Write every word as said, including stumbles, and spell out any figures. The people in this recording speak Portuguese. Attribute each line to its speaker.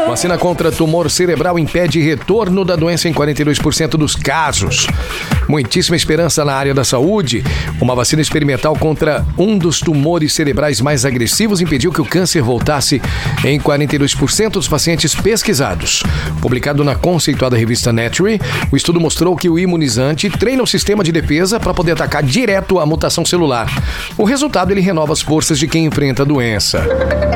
Speaker 1: Vacina contra tumor cerebral impede retorno da doença em quarenta e dois por cento dos casos. Muitíssima esperança na área da saúde. Uma vacina experimental contra um dos tumores cerebrais mais agressivos impediu que o câncer voltasse em quarenta e dois por cento dos pacientes pesquisados. Publicado na conceituada revista Nature, o estudo mostrou que o imunizante treina o sistema de defesa para poder atacar direto a mutação celular. O resultado, ele renova as forças de quem enfrenta a doença.